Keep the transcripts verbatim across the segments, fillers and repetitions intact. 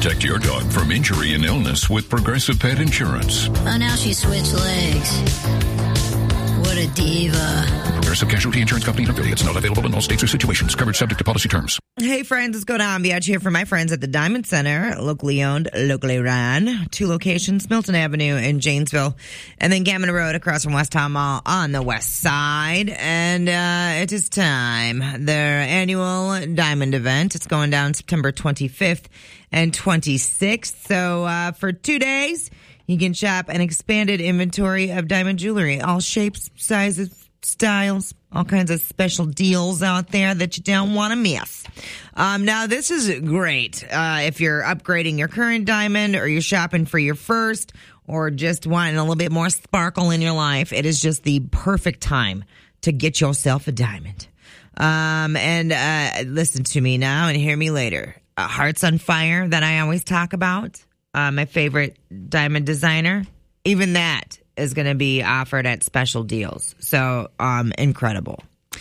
Protect your dog from injury and illness with Progressive Pet Insurance. Oh, now she switched legs. What a diva. Progressive Casualty Insurance Company and affiliates. Not available in all states or situations. Covered subject to policy terms. Hey, friends, what's going on? Biatch here for my friends at the Diamond Center, locally owned, locally run. Two locations, Milton Avenue in Janesville, and then Gammon Road across from West Town Mall on the west side. And uh, it is time. Their annual Diamond event. It's going down September twenty-fifth and twenty-sixth. So uh, for two days, you can shop an expanded inventory of diamond jewelry, all shapes, sizes, styles, all kinds of special deals out there that you don't want to miss. Um, now, this is great uh, if you're upgrading your current diamond or you're shopping for your first or just wanting a little bit more sparkle in your life. It is just the perfect time to get yourself a diamond. Um, and uh, listen to me now and hear me later. Uh, Hearts on Fire that I always talk about. Uh, my favorite diamond designer, even that is going to be offered at special deals. So, um, incredible.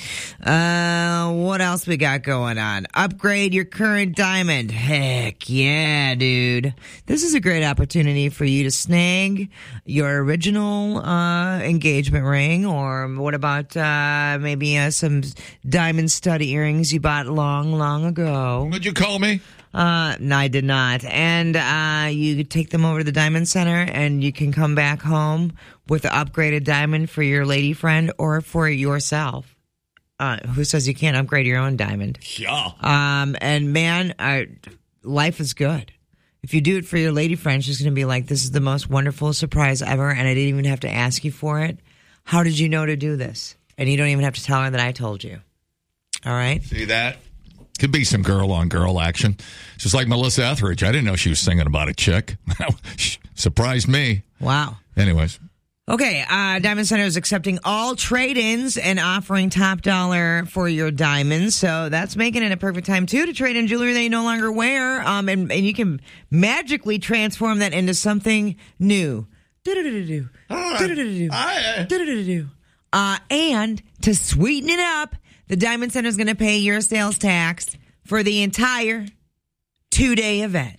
Uh, what else we got going on? Upgrade your current diamond. Heck yeah, dude. This is a great opportunity for you to snag your original, uh, engagement ring, or what about, uh, maybe, uh, some diamond stud earrings you bought long, long ago. What'd you call me? Uh, no, I did not. And, uh, you take them over to the Diamond Center and you can come back home with an upgraded diamond for your lady friend or for yourself. Uh, who says you can't upgrade your own diamond? Yeah. Um, and man, uh, life is good. If you do it for your lady friend, she's going to be like, this is the most wonderful surprise ever. And I didn't even have to ask you for it. How did you know to do this? And you don't even have to tell her that I told you. All right. See that? Could be some girl-on-girl action. Just like Melissa Etheridge. I didn't know she was singing about a chick. Surprised me. Wow. Anyways. Okay, uh, Diamond Center is accepting all trade-ins and offering top dollar for your diamonds. So that's making it a perfect time, too, to trade in jewelry that you no longer wear. Um, and, and you can magically transform that into something new. Do-do-do-do-do. Do-do-do-do-do. Do-do-do-do-do. Uh, and to sweeten it up, the Diamond Center is going to pay your sales tax for the entire two-day event.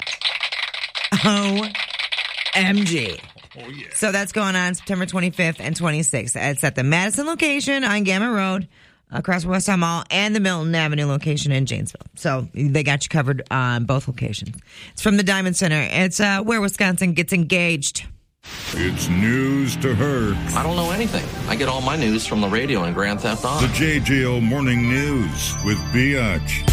O M G. Oh, yeah. So that's going on September twenty-fifth and twenty-sixth. It's at the Madison location on Gammon Road, across from West Town Mall, and the Milton Avenue location in Janesville. So they got you covered on both locations. It's from the Diamond Center. It's uh, where Wisconsin gets engaged. It's news to her. I don't know anything. I get all my news from the radio and Grand Theft Auto. The J J O Morning News with Biatch.